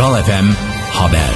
Kral FM Haber.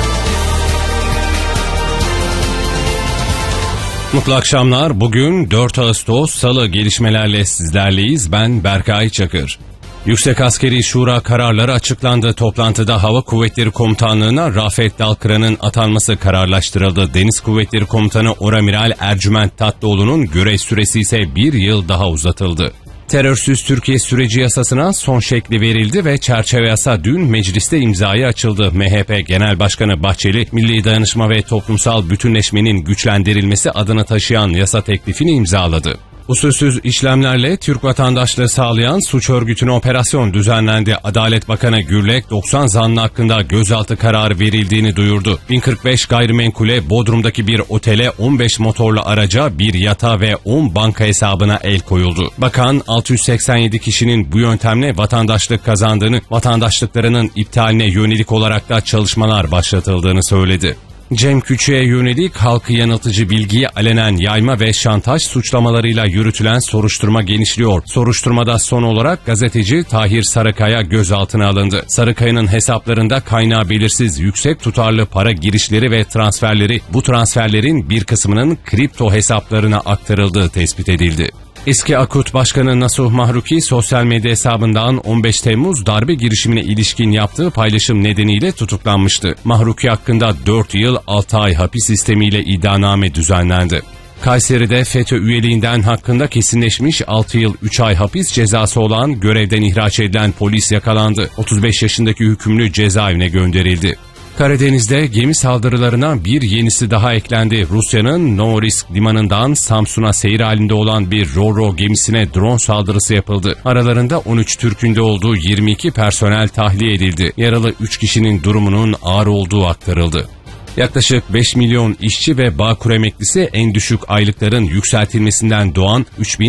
Mutlu akşamlar. Bugün 4 Ağustos Salı, gelişmelerle sizlerleyiz. Ben Berkay Çakır. Yüksek Askeri Şura kararları açıklandı. Toplantıda Hava Kuvvetleri Komutanlığı'na Rafet Dalkıran'ın atanması kararlaştırıldı. Deniz Kuvvetleri Komutanı Oramiral Ercüment Tatlıoğlu'nun görev süresi ise 1 yıl daha uzatıldı. Terörsüz Türkiye süreci yasasına son şekli verildi ve çerçeve yasa dün mecliste imzaya açıldı. MHP Genel Başkanı Bahçeli, milli dayanışma ve toplumsal bütünleşmenin güçlendirilmesi adını taşıyan yasa teklifini imzaladı. Usulsüz işlemlerle Türk vatandaşlığı sağlayan suç örgütüne operasyon düzenlendi. Adalet Bakanı Gürlek, 90 zanlı hakkında gözaltı kararı verildiğini duyurdu. 1045 gayrimenkule, Bodrum'daki bir otele, 15 motorlu araca, bir yatağa ve 10 banka hesabına el koyuldu. Bakan, 687 kişinin bu yöntemle vatandaşlık kazandığını, vatandaşlıklarının iptaline yönelik olarak da çalışmalar başlatıldığını söyledi. Cem Küçük'e yönelik halkı yanıltıcı bilgiyi alenen yayma ve şantaj suçlamalarıyla yürütülen soruşturma genişliyor. Soruşturmada son olarak gazeteci Tahir Sarıkaya gözaltına alındı. Sarıkaya'nın hesaplarında kaynağı belirsiz yüksek tutarlı para girişleri ve transferleri, bu transferlerin bir kısmının kripto hesaplarına aktarıldığı tespit edildi. Eski Akut Başkanı Nasuh Mahruki sosyal medya hesabından 15 Temmuz darbe girişimine ilişkin yaptığı paylaşım nedeniyle tutuklanmıştı. Mahruki hakkında 4 yıl 6 ay hapis sistemiyle iddianame düzenlendi. Kayseri'de FETÖ üyeliğinden hakkında kesinleşmiş 6 yıl 3 ay hapis cezası olan görevden ihraç edilen polis yakalandı. 35 yaşındaki hükümlü cezaevine gönderildi. Karadeniz'de gemi saldırılarına bir yenisi daha eklendi. Rusya'nın Novorisk limanından Samsun'a seyir halinde olan bir Ro-Ro gemisine drone saldırısı yapıldı. Aralarında 13 Türk'ün de olduğu 22 personel tahliye edildi. Yaralı 3 kişinin durumunun ağır olduğu aktarıldı. Yaklaşık 5 milyon işçi ve Bağkur emeklisi en düşük aylıkların yükseltilmesinden doğan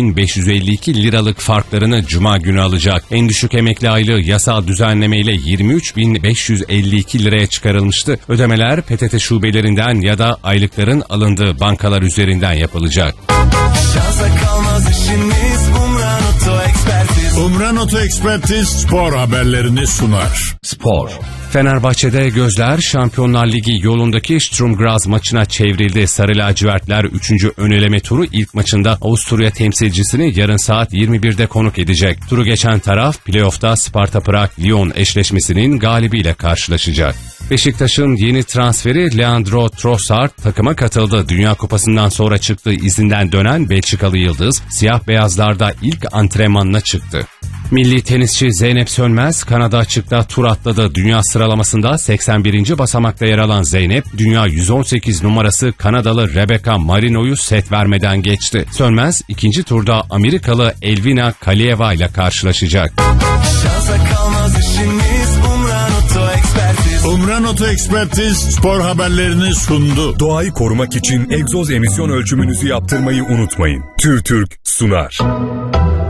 3.552 liralık farklarını Cuma günü alacak. En düşük emekli aylığı yasal düzenlemeyle 23.552 liraya çıkarılmıştı. Ödemeler PTT şubelerinden ya da aylıkların alındığı bankalar üzerinden yapılacak. Umran Oto Ekspertiz spor haberlerini sunar. Spor. Fenerbahçe'de gözler Şampiyonlar Ligi yolundaki Sturm Graz maçına çevrildi. Sarı lacivertler 3. ön eleme turu ilk maçında Avusturya temsilcisini yarın saat 21'de konuk edecek. Turu geçen taraf playoff'ta Sparta Prag-Lyon eşleşmesinin galibiyle karşılaşacak. Beşiktaş'ın yeni transferi Leandro Trossard takıma katıldı. Dünya Kupası'ndan sonra çıktığı izinden dönen Belçikalı yıldız siyah beyazlarda ilk antrenmanına çıktı. Milli tenisçi Zeynep Sönmez Kanada açıkta tur atladı. Dünya sıralamasında 81. basamakta yer alan Zeynep, dünya 118 numarası Kanadalı Rebecca Marino'yu set vermeden geçti. Sönmez ikinci turda Amerikalı Elvina Kalieva ile karşılaşacak. Umran Oto Ekspertiz spor haberlerini sundu. Doğayı korumak için egzoz emisyon ölçümünüzü yaptırmayı unutmayın. TÜRTÜRK sunar.